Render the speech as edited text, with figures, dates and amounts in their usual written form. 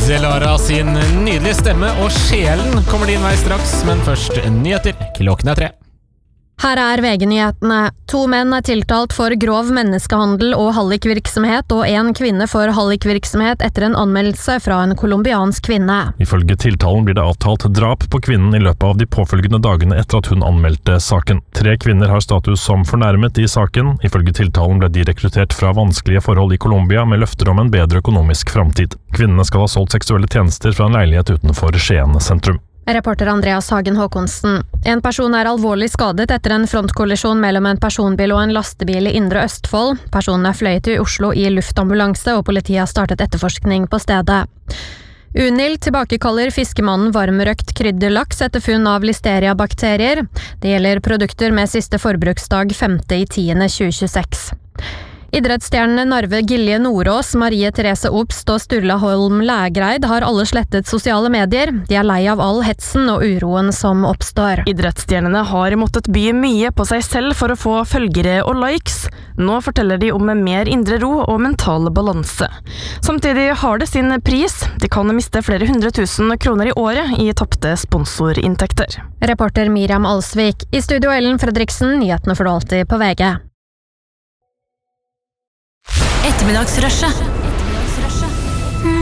Delara sin nydelige stemme og sjelen kommer din vei straks, men først nyheter. Klokken 3. Her VG-nyhetene. 2 menn tiltalt for grov menneskehandel og hallikvirksomhet, og 1 kvinne for hallikvirksomhet etter en anmeldelse fra en kolumbiansk kvinne. Ifølge tiltalen blir det avtalt drap på kvinnen i løpet av de påfølgende dagene etter at hun anmeldte saken. 3 kvinner har status som fornærmet i saken. Ifølge tiltalen ble de rekruttert fra vanskelige forhold i Colombia med løfter om en bedre økonomisk framtid. Kvinnene skal ha solgt seksuelle tjenester fra en leilighet utenfor Skien sentrum. Reporter Andreas Hagen Håkonsen. En person alvorlig skadet etter en frontkollisjon mellom en personbil og en lastebil i Indre Østfold. Personene fløy til Oslo i luftambulanse, og politiet har startet etterforskning på stedet. Unil tilbakekaller fiskemannen varmrøkt krydderlaks etter funn av listeria-bakterier. Det gjelder produkter med siste forbruksdag 5.10.2026. Idrettsstjernene Narve Gilje Nordås, Marie Therese Obst og Sturla Holm Lægreid har alle slettet sosiale medier. De lei av all hetsen og uroen som oppstår. Idrettsstjernene har måttet by mye på seg selv for å få følgere og likes. Nå forteller de om mer indre ro og mental balanse. Samtidig har det sin pris. De kan miste flere 100 000 kroner i året i tapte sponsorinntekter. Reporter Miriam Alsvik. I studio Ellen Fredriksen, nyhetene får du alltid på VG. Ettermiddagsrushet.